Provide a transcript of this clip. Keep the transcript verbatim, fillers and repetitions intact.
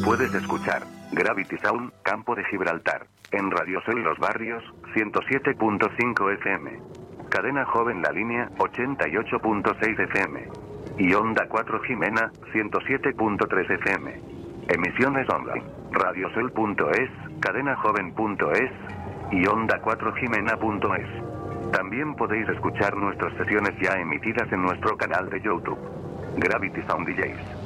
Puedes escuchar Gravity Sound, Campo de Gibraltar, en Radio Sol Los Barrios, ciento siete punto cinco F M. Cadena Joven La Línea, ochenta y ocho punto seis F M. Y Onda cuatro Jimena, ciento siete punto tres F M. Emisiones online, radiosol punto es, cadenajoven punto es y onda cuatro jimena punto es. También podéis escuchar nuestras sesiones ya emitidas en nuestro canal de YouTube, Gravity Sound D Js.